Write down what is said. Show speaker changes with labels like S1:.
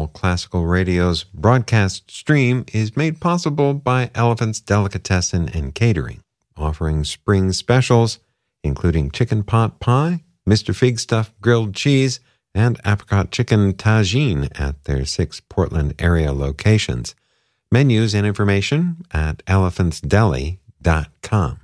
S1: All Classical Radio's broadcast stream is made possible by Elephant's Delicatessen and Catering, offering spring specials, including chicken pot pie, Mr. Fig Stuff grilled cheese, and apricot chicken tagine at their 6 Portland area locations. Menus and information at elephantsdeli.com.